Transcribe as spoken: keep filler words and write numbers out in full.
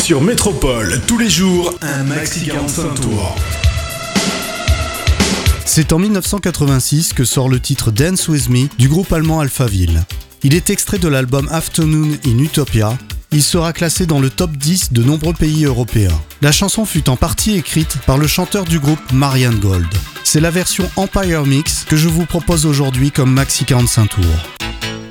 Sur Métropole, tous les jours, un maxi quarante-cinq tours. C'est en dix-neuf cent quatre-vingt-six que sort le titre Dance With Me du groupe allemand Alphaville. Il est extrait de l'album Afternoon in Utopia. Il sera classé dans le top dix de nombreux pays européens. La chanson fut en partie écrite par le chanteur du groupe Marianne Gold. C'est la version Empire Mix que je vous propose aujourd'hui comme maxi quarante-cinq tours.